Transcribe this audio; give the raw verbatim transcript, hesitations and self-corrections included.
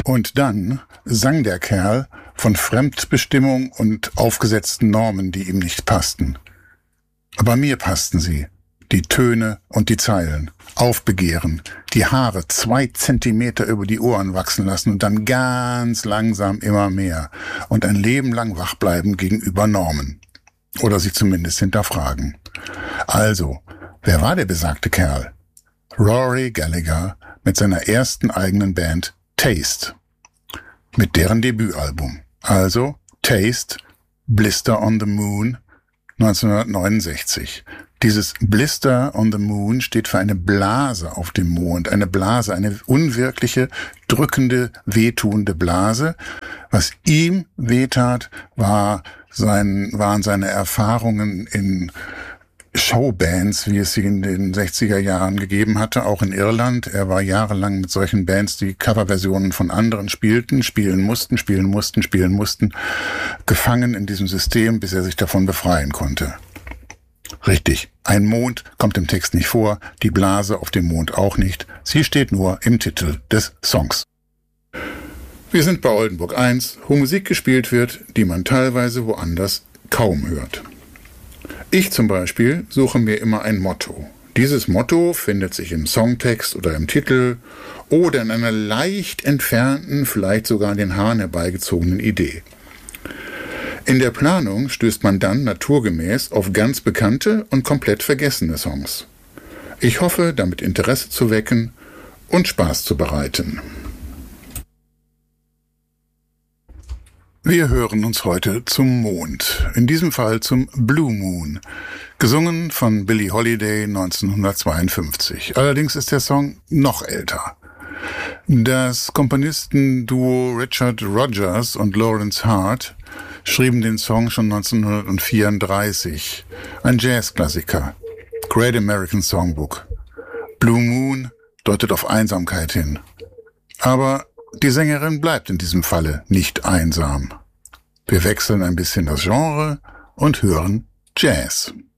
Und dann sang der Kerl von Fremdbestimmung und aufgesetzten Normen, die ihm nicht passten. Aber mir passten sie. Die Töne und die Zeilen. Aufbegehren, die Haare zwei Zentimeter über die Ohren wachsen lassen und dann ganz langsam immer mehr. Und ein Leben lang wach bleiben gegenüber Normen. Oder sie zumindest hinterfragen. Also, wer war der besagte Kerl? Rory Gallagher mit seiner ersten eigenen Band Taste. Mit deren Debütalbum. Also Taste, Blister on the Moon, neunzehnhundertneunundsechzig. Dieses Blister on the Moon steht für eine Blase auf dem Mond. Eine Blase, eine unwirkliche, drückende, wehtuende Blase. Was ihm wehtat, war sein, waren seine Erfahrungen in Showbands, wie es sie in den sechziger Jahren gegeben hatte, auch in Irland. Er war jahrelang mit solchen Bands, die Coverversionen von anderen spielten, spielen mussten, spielen mussten, spielen mussten, gefangen in diesem System, bis er sich davon befreien konnte. Richtig, ein Mond kommt im Text nicht vor, die Blase auf dem Mond auch nicht. Sie steht nur im Titel des Songs. Wir sind bei Oldenburg eins, wo Musik gespielt wird, die man teilweise woanders kaum hört. Ich zum Beispiel suche mir immer ein Motto. Dieses Motto findet sich im Songtext oder im Titel oder in einer leicht entfernten, vielleicht sogar an den Haaren herbeigezogenen Idee. In der Planung stößt man dann naturgemäß auf ganz bekannte und komplett vergessene Songs. Ich hoffe, damit Interesse zu wecken und Spaß zu bereiten. Wir hören uns heute zum Mond, in diesem Fall zum Blue Moon, gesungen von Billie Holiday neunzehnhundertzweiundfünfzig. Allerdings ist der Song noch älter. Das Komponistenduo Richard Rodgers und Lawrence Hart schrieben den Song schon neunzehnhundertvierunddreißig. Ein Jazzklassiker. Great American Songbook. Blue Moon deutet auf Einsamkeit hin. Aber die Sängerin bleibt in diesem Falle nicht einsam. Wir wechseln ein bisschen das Genre und hören Jazz.